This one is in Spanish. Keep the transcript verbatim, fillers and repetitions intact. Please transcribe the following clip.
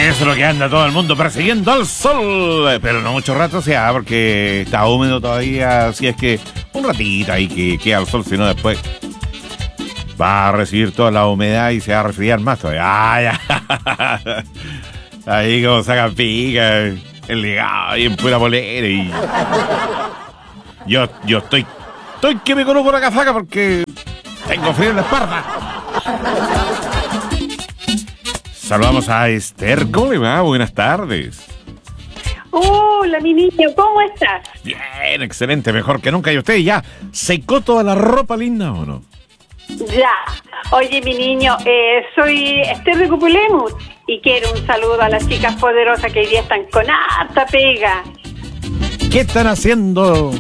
Eso es lo que anda todo el mundo persiguiendo al sol. Pero no mucho rato sea, porque está húmedo todavía. Así es que un ratito ahí que queda al sol, si no después va a recibir toda la humedad y se va a resfriar más todavía. Ay, ahí como sacan pica, el ligado y en pura polera. Y yo, yo estoy, estoy que me coloco la casaca porque tengo frío en la espalda. Saludamos a Esther. ¿Cómo le va? Buenas tardes. Hola, mi niño, ¿cómo estás? Bien, excelente, mejor que nunca. ¿Y usted ya secó toda la ropa linda o no? Ya. Oye, mi niño, eh, soy Esther de Cupulemus y quiero un saludo a las chicas poderosas que hoy día están con harta pega. ¿Qué están haciendo?